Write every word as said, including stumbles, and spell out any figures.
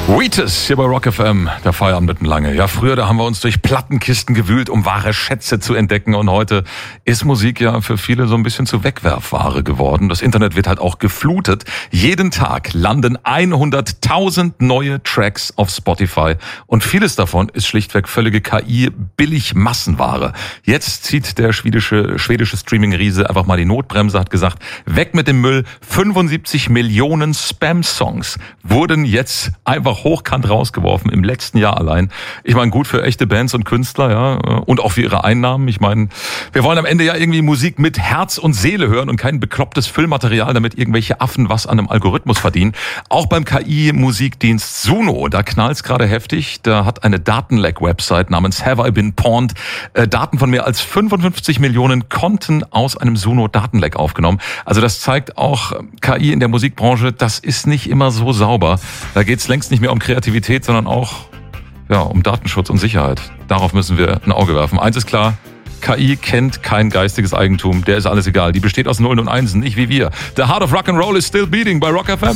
Wheatus hier bei Rock F M, der Feierabend mitten lange. Ja, früher, da haben wir uns durch Plattenkisten gewühlt, um wahre Schätze zu entdecken. Und heute ist Musik ja für viele so ein bisschen zu Wegwerfware geworden. Das Internet wird halt auch geflutet. Jeden Tag landen hunderttausend neue Tracks auf Spotify. Und vieles davon ist schlichtweg völlige K I-Billig-Massenware. Jetzt zieht der schwedische, schwedische Streaming-Riese einfach mal die Notbremse, hat gesagt, weg mit dem Müll. fünfundsiebzig Millionen Spam-Songs wurden jetzt einfach hochkant rausgeworfen im letzten Jahr allein. Ich meine, gut für echte Bands und Künstler, ja, und auch für ihre Einnahmen. Ich meine, wir wollen am Ende ja irgendwie Musik mit Herz und Seele hören und kein beklopptes Füllmaterial, damit irgendwelche Affen was an einem Algorithmus verdienen. Auch beim K I-Musikdienst Suno, da knallt's gerade heftig. Da hat eine Datenleck-Website namens Have I Been Pawned äh, Daten von mehr als fünfundfünfzig Millionen Konten aus einem Suno-Datenleck aufgenommen. Also das zeigt auch, K I in der Musikbranche, das ist nicht immer so sauber. Da geht's längst nicht mehr um Kreativität, sondern auch ja, um Datenschutz und Sicherheit. Darauf müssen wir ein Auge werfen. Eins ist klar, K I kennt kein geistiges Eigentum. Der ist alles egal. Die besteht aus Nullen und Einsen, nicht wie wir. The Heart of Rock and Roll is still beating bei Rock F M.